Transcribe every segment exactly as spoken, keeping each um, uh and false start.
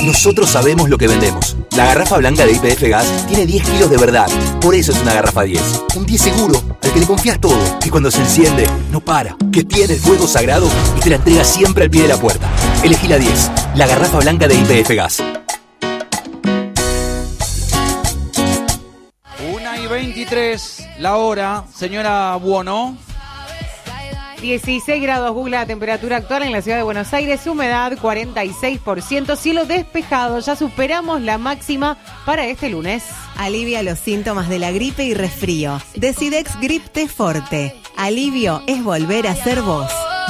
Nosotros sabemos lo que vendemos. La garrafa blanca de Y P F Gas tiene diez kilos de verdad. Por eso es una garrafa diez. Un diez seguro, al que le confías todo. Que cuando se enciende, no para. Que tiene el fuego sagrado y te la entrega siempre al pie de la puerta. Elegí la diez. La garrafa blanca de Y P F Gas. una y veintitrés la hora, señora Buono. dieciséis grados Google, la temperatura actual en la ciudad de Buenos Aires, humedad cuarenta y seis por ciento, cielo despejado, ya superamos la máxima para este lunes. Alivia los síntomas de la gripe y resfrío. Decidex Grip T Forte. Alivio es volver a ser vos.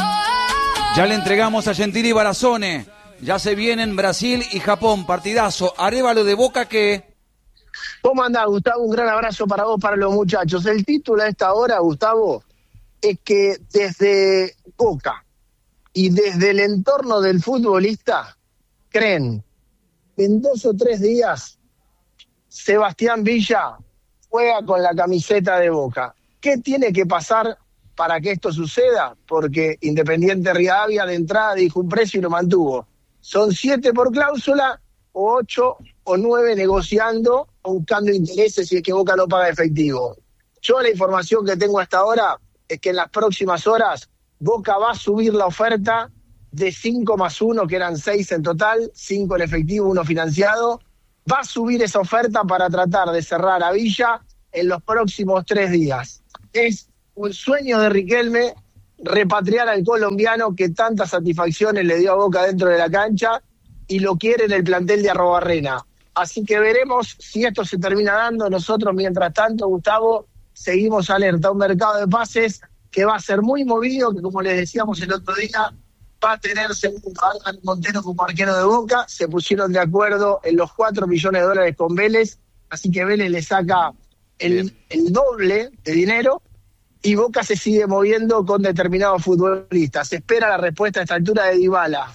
Ya le entregamos a Gentili y Barazone. Ya se vienen Brasil y Japón, partidazo. Arévalo de Boca que... ¿Cómo andás, Gustavo? Un gran abrazo para vos, para los muchachos. El título a esta hora, Gustavo, es que desde Boca y desde el entorno del futbolista creen que en dos o tres días Sebastián Villa juega con la camiseta de Boca. ¿Qué tiene que pasar para que esto suceda? Porque Independiente Rivadavia de entrada dijo un precio y lo mantuvo. Son siete por cláusula o ocho o nueve negociando o buscando intereses si es que Boca no paga efectivo. Yo la información que tengo hasta ahora es que en las próximas horas Boca va a subir la oferta de cinco más uno, que eran seis en total, cinco en efectivo, uno financiado. Va a subir esa oferta para tratar de cerrar a Villa en los próximos tres días. Es un sueño de Riquelme repatriar al colombiano que tantas satisfacciones le dio a Boca dentro de la cancha y lo quiere en el plantel de Arrobarrena. Así que veremos si esto se termina dando. Nosotros, mientras tanto, Gustavo, seguimos alerta a un mercado de pases que va a ser muy movido, que como les decíamos el otro día, va a tener según Adán Montero como arquero de Boca. Se pusieron de acuerdo en los cuatro millones de dólares con Vélez, así que Vélez le saca el, el doble de dinero y Boca se sigue moviendo con determinados futbolistas. Se espera la respuesta a esta altura de Dybala.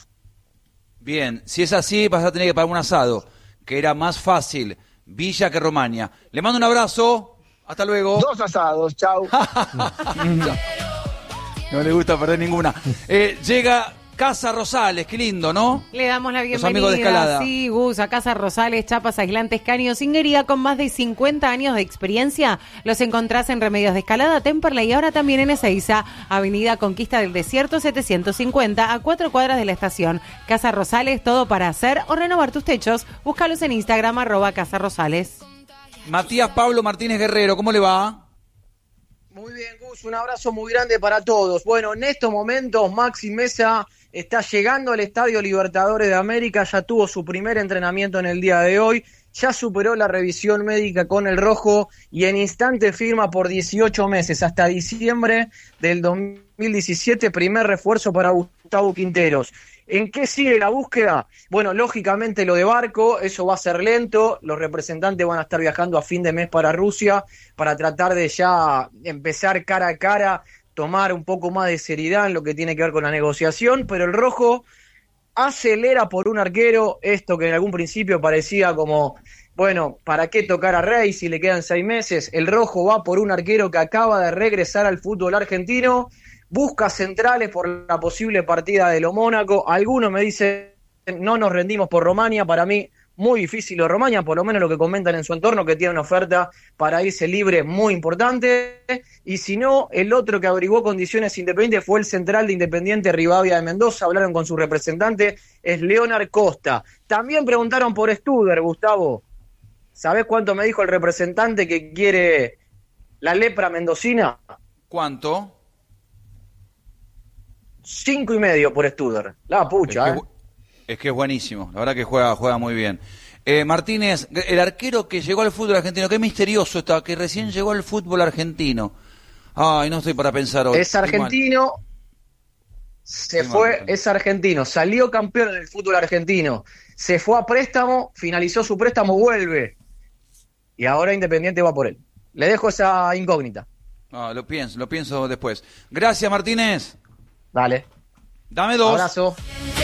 Bien, si es así vas a tener que pagar un asado, que era más fácil Villa que Romaña. Le mando un abrazo, hasta luego. Dos asados, chau. No le gusta perder ninguna. Eh, llega Casa Rosales, qué lindo, ¿no? Le damos la bienvenida. Los amigos de Escalada. Sí, Gus, a Casa Rosales, chapas, aislantes, caños, singuería, con más de cincuenta años de experiencia. Los encontrás en Remedios de Escalada, Temperley y ahora también en Ezeiza, Avenida Conquista del Desierto setecientos cincuenta, a cuatro cuadras de la estación. Casa Rosales, todo para hacer o renovar tus techos. Búscalos en Instagram, arroba Casa Rosales. Matías Pablo Martínez Guerrero, ¿cómo le va? Muy bien, Gus, un abrazo muy grande para todos. Bueno, en estos momentos Maxi Mesa está llegando al Estadio Libertadores de América, ya tuvo su primer entrenamiento en el día de hoy, ya superó la revisión médica con el rojo y en instante firma por dieciocho meses, hasta diciembre del dos mil diecisiete, primer refuerzo para Gustavo Quinteros. ¿En qué sigue la búsqueda? Bueno, lógicamente lo de Barco, eso va a ser lento, los representantes van a estar viajando a fin de mes para Rusia para tratar de ya empezar cara a cara, tomar un poco más de seriedad en lo que tiene que ver con la negociación, pero el rojo acelera por un arquero, esto que en algún principio parecía como, bueno, ¿para qué tocar a Rey si le quedan seis meses? El rojo va por un arquero que acaba de regresar al fútbol argentino, busca centrales por la posible partida de lo Mónaco. Algunos me dicen, no nos rendimos por Romaña. Para mí, muy difícil lo de Romaña, por lo menos lo que comentan en su entorno, que tiene una oferta para irse libre muy importante. Y si no, el otro que averiguó condiciones Independiente fue el central de Independiente, Rivadavia de Mendoza. Hablaron con su representante, es Leonard Costa. También preguntaron por Studer, Gustavo. ¿Sabés cuánto me dijo el representante que quiere la lepra mendocina? ¿Cuánto? Cinco y medio por Studer. La pucha, es que, ¿eh? Es que es buenísimo. La verdad que juega, juega muy bien. Eh, Martínez, el arquero que llegó al fútbol argentino, qué misterioso está, que recién llegó al fútbol argentino. Ay, no estoy para pensar hoy. Es argentino, se Qué fue, mal. es argentino, salió campeón en el fútbol argentino, se fue a préstamo, finalizó su préstamo, vuelve. Y ahora Independiente va por él. Le dejo esa incógnita. Ah, lo pienso, lo pienso después. Gracias, Martínez. Dale. Dame dos. Abrazo.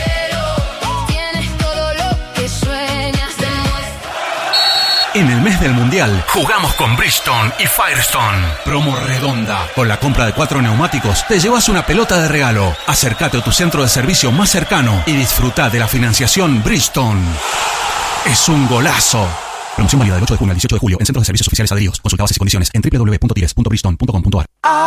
En el mes del Mundial, jugamos con Bridgestone y Firestone. Promo redonda. Con la compra de cuatro neumáticos, te llevas una pelota de regalo. Acércate a tu centro de servicio más cercano y disfruta de la financiación Bridgestone. es un golazo. Promoción válida del ocho de junio al dieciocho de julio en centros de servicios oficiales adheridos. Consulta bases y condiciones en doble u doble u doble u punto tires punto bridgestone punto com punto a r.